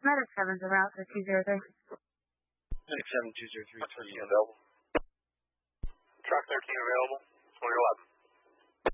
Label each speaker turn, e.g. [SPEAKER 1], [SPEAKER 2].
[SPEAKER 1] Medic 7's en route for 203.
[SPEAKER 2] Medic 7, 203, available.
[SPEAKER 3] Truck 13 available, 2011.